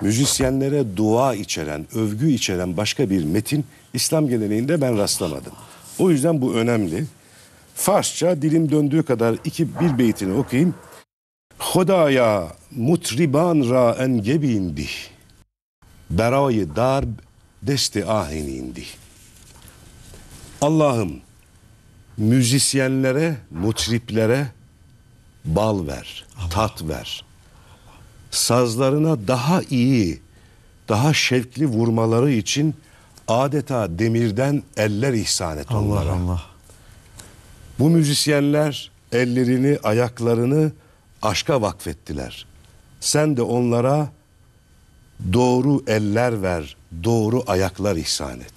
müzisyenlere dua içeren, övgü içeren başka bir metin İslam geleneğinde ben rastlamadım. O yüzden bu önemli. Farsça dilim döndüğü kadar bir beytini okuyayım. Hodaya mutriban ra en gebindi. Berayı darb desti ahenindi. Allah'ım müzisyenlere, mutriplere bal ver, tat ver. Sazlarına daha iyi, daha şevkli vurmaları için adeta demirden eller ihsan et onlara. Allah Allah. Bu müzisyenler ellerini, ayaklarını aşka vakfettiler. Sen de onlara doğru eller ver, doğru ayaklar ihsan et.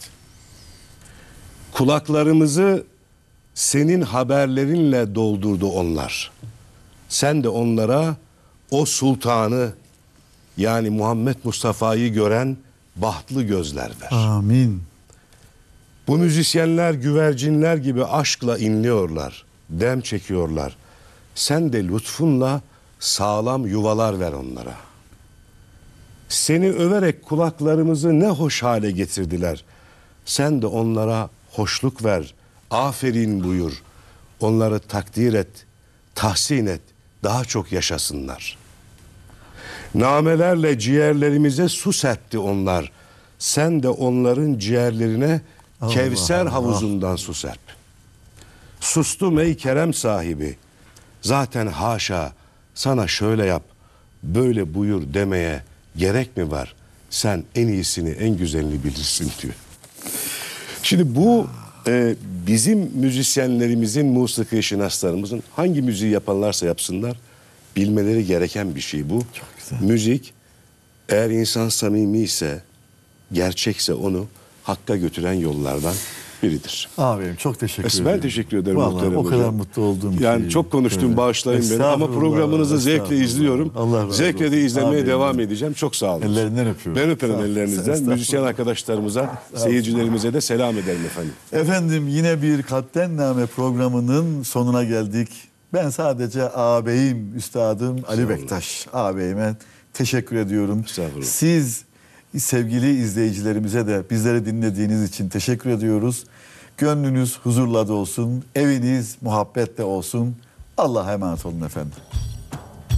Kulaklarımızı senin haberlerinle doldurdu onlar. Sen de onlara o sultanı, yani Muhammed Mustafa'yı gören bahtlı gözler ver. Amin. Bu müzisyenler güvercinler gibi aşkla inliyorlar, dem çekiyorlar. Sen de lütfunla sağlam yuvalar ver onlara. Seni överek kulaklarımızı ne hoş hale getirdiler. Sen de onlara hoşluk ver, aferin buyur. Onları takdir et, tahsin et, daha çok yaşasınlar. Namelerle ciğerlerimize su serpti onlar. Sen de onların ciğerlerine Kevser havuzundan su serp. Sustum ey kerem sahibi. Zaten haşa sana şöyle yap, böyle buyur demeye gerek mi var? Sen en iyisini, en güzelini bilirsin diyor. Şimdi bu bizim müzisyenlerimizin, musiki şinaslarımızın hangi müziği yaparlarsa yapsınlar bilmeleri gereken bir şey bu. Çok güzel. Müzik eğer insan samimi ise, gerçekse onu Hakka götüren yollardan biridir. Abim çok teşekkür ederim. Ben teşekkür ederim. Vallahi o kadar mutlu oldum ki. Yani çok konuştum, bağışlayın beni ama programınızı zevkle izliyorum. Allah Zevkle de izlemeye Amin. devam edeceğim. Çok sağ olun. Ellerinden öpüyorum. Ben öperim ellerinizden. Müzisyen arkadaşlarımıza, seyircilerimize de selam ederim efendim. Efendim yine bir Kalptenname programının sonuna geldik. Ben sadece ağabeyim, üstadım Ali Bektaş ağabeyime teşekkür ediyorum. Siz sevgili izleyicilerimize de bizleri dinlediğiniz için teşekkür ediyoruz. Gönlünüz huzurla dolsun, eviniz muhabbetle olsun. Allah'a emanet olun efendim.